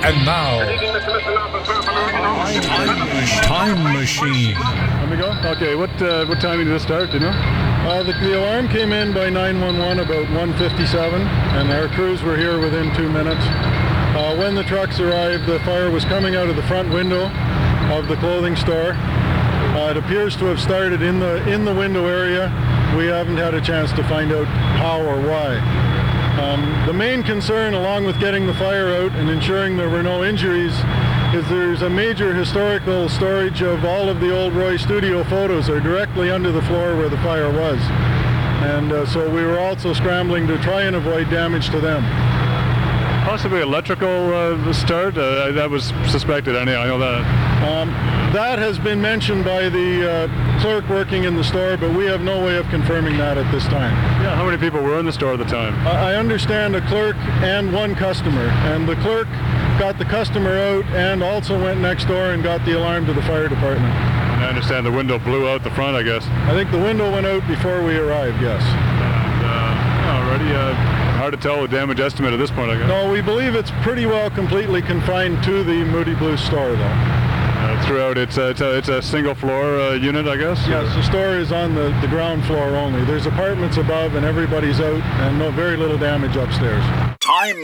And now, Time Machine. Let me go? Okay, what time did it start, do you know? The alarm came in by 911 about 1:57, and our crews were here within 2 minutes. When the trucks arrived, the fire was coming out of the front window of the clothing store. It appears to have started in the window area. We haven't had a chance to find out how or why. The main concern, along with getting the fire out and ensuring there were no injuries, is there's a major historical storage of all of the old Roy Studio photos are directly under the floor where the fire was. And so we were also scrambling to try and avoid damage to them. Possibly electrical start? That was suspected, I know that. That has been mentioned by the clerk working in the store, but we have no way of confirming that at this time. Yeah, how many people were in the store at the time? I understand a clerk and one customer, and the clerk got the customer out and also went next door and got the alarm to the fire department. And I understand the window blew out the front, I guess. I think the window went out before we arrived, yes. And already hard to tell the damage estimate at this point, I guess. No, we believe it's pretty well completely confined to the Moody Blues store, though. Throughout, it's a single floor unit, I guess? Yes, the store is on the ground floor only. There's apartments above and everybody's out, and very little damage upstairs. Time